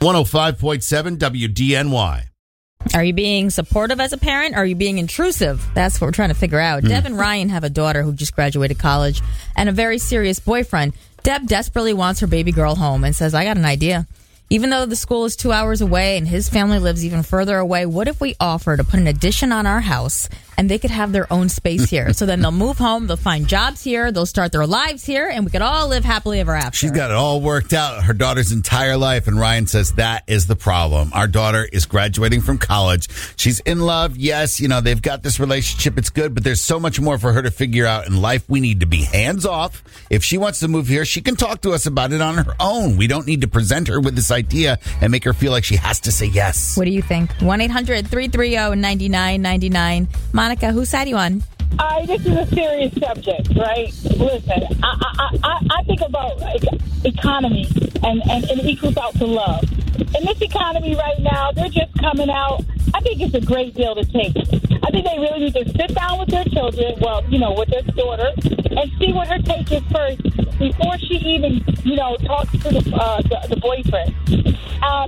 105.7 WDNY. Are you being supportive as a parent? Or are you being intrusive? That's what we're trying to figure out. Deb and Ryan have a daughter who just graduated college and a very serious boyfriend. Deb desperately wants her baby girl home and says, I got an idea. Even though the school is 2 hours away and his family lives even further away, what if we offer to put an addition on our house and they could have their own space here? So then they'll move home, they'll find jobs here, they'll start their lives here, and we could all live happily ever after. She's got it all worked out, her daughter's entire life, and Ryan says that is the problem. Our daughter is graduating from college. She's in love. Yes, they've got this relationship. It's good, but there's so much more for her to figure out in life. We need to be hands off. If she wants to move here, she can talk to us about it on her own. We don't need to present her with this idea and make her feel like she has to say yes. What do you think? 1-800-330-9999. Monica, whose side are you on? This is a serious subject, right? Listen, I think about economy and it equals out to love. In this economy right now, they're just coming out. I think it's a great deal to take. I think they really need to sit down with their children, with their daughter, and see what her take is first before she even, talks to the boyfriend.